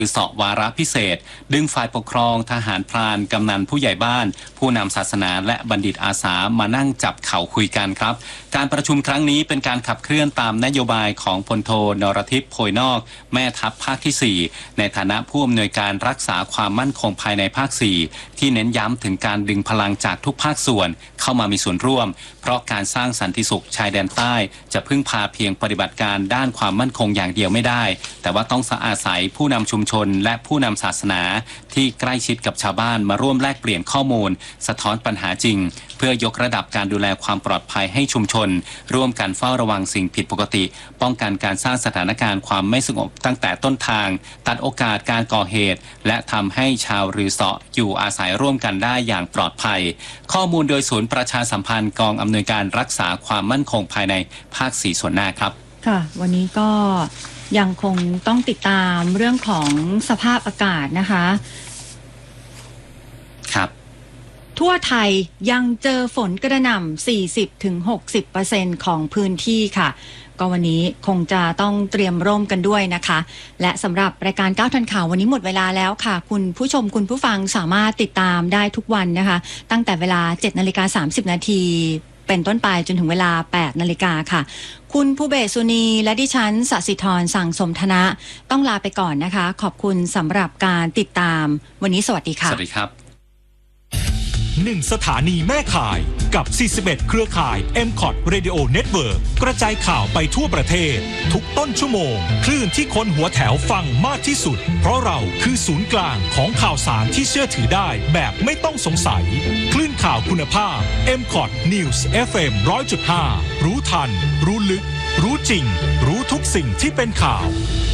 คือเสาะวาระพิเศษดึงฝ่ายปกครองทหารพรานกำนันผู้ใหญ่บ้านผู้นำศาสนาและบัณฑิตอาสามานั่งจับเข่าคุยกันครับการประชุมครั้งนี้เป็นการขับเคลื่อนตามนโยบายของพลโทนรทิพย์โพยนอกแม่ทัพภาคที่ 4ในฐานะผู้อำนวยการรักษาความมั่นคงภายในภาค 4ที่เน้นย้ำถึงการดึงพลังจากทุกภาคส่วนเข้ามามีส่วนร่วมเพราะการสร้างสันติสุขชายแดนใต้จะพึ่งพาเพียงปฏิบัติการด้านความมั่นคงอย่างเดียวไม่ได้แต่ว่าต้องอาศัยผู้นำชุมชนและผู้นำศาสนาที่ใกล้ชิดกับชาวบ้านมาร่วมแลกเปลี่ยนข้อมูลสะท้อนปัญหาจริงเพื่อยกระดับการดูแลความปลอดภัยให้ชุมชนร่วมกันเฝ้าระวังสิ่งผิดปกติป้องกันการสร้างสถานการณ์ความไม่สงบตั้งแต่ต้นทางตัดโอกาสการก่อเหตุและทำให้ชาวรือเสาะอยู่อาศัยร่วมกันได้อย่างปลอดภัยข้อมูลโดยศูนย์ประชาสัมพันธ์กองอำนวยการรักษาความมั่นคงภายในภาค 4ส่วนหน้าครับค่ะวันนี้ก็ยังคงต้องติดตามเรื่องของสภาพอากาศนะคะครับทั่วไทยยังเจอฝนกระหน่ำ 40-60% ของพื้นที่ค่ะก็วันนี้คงจะต้องเตรียมร่มกันด้วยนะคะและสำหรับรายการ9ทันข่าววันนี้หมดเวลาแล้วค่ะคุณผู้ชมคุณผู้ฟังสามารถติดตามได้ทุกวันนะคะตั้งแต่เวลา 7:30 นาทีเป็นต้นไปจนถึงเวลา 8 นาฬิกาค่ะคุณภูเบศสุนีและดิฉันสศิธรสั่งสมธนะต้องลาไปก่อนนะคะขอบคุณสำหรับการติดตามวันนี้สวัสดีค่ะสวัสดีครับ 1 สถานีแม่ข่ายกับ41เครือข่าย MCOT Radio Network กระจายข่าวไปทั่วประเทศทุกต้นชั่วโมงคลื่นที่คนหัวแถวฟังมากที่สุดเพราะเราคือศูนย์กลางของข่าวสารที่เชื่อถือได้แบบไม่ต้องสงสัยคลื่นข่าวคุณภาพ MCOT News FM 100.5 รู้ทันรู้ลึกรู้จริงรู้ทุกสิ่งที่เป็นข่าว